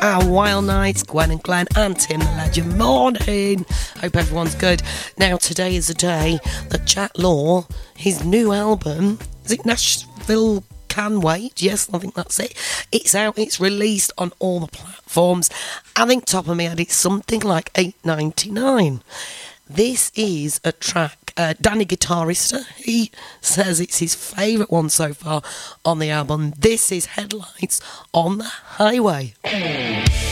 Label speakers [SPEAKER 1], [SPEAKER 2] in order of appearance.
[SPEAKER 1] Our Wild Nights, Gwen and Glenn and Tim the Legend. Morning. Hope everyone's good. Now, today is the day that Jack Law, his new album, is it Nashville Can Wait? Yes, I think that's it. It's out, it's released on all the platforms. I think top of my head, it's something like $8.99. This is a track. Danny Guitarista, he says it's his favourite one so far on the album. This is Headlights on the Highway.